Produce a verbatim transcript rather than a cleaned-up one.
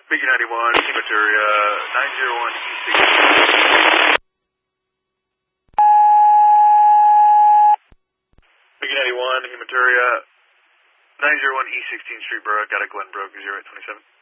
Biggie ninety-one, hematuria, nine zero one E sixteen. Biggie ninety-one, hematuria, nine zero one E sixteen Street, Borough, got a Glenbrook, zero eight twenty-seven.